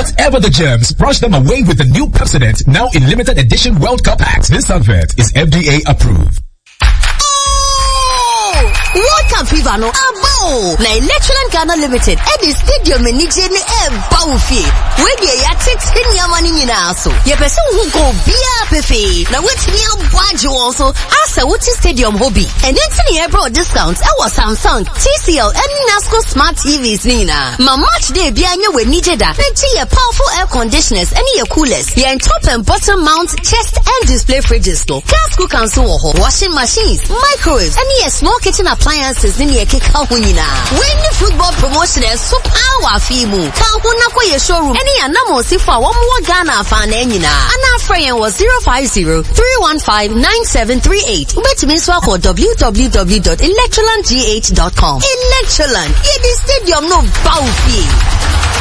Whatever the germs, brush them away with the new Pepsodent, now in limited edition World Cup packs. This advert is FDA approved. World Cup fever no abo na Electroland Ghana Limited at the stadium in Nigeria Baufi where the yatik nyamani nyina so ye person who go bia pefe na wetimi abwaje won so asa wuti stadium hobby and then see bro discounts our Samsung TCL and Nasco smart TVs nina ma match day bia nya we Nigeria your powerful air conditioners and your coolers your top and bottom mount chest and display fridges to gas cookers washing machines microwaves and your small kitchen appliances in your keka hunina. When the football promotion is so power fimu. Kan huna kwa your showroom. Any anamo sifa one more Ghana fan enina. And our friend was 050-315-9738. Bet me swap or www.electrolandgh.com. Electroland. Yeah, the stadium no baufi.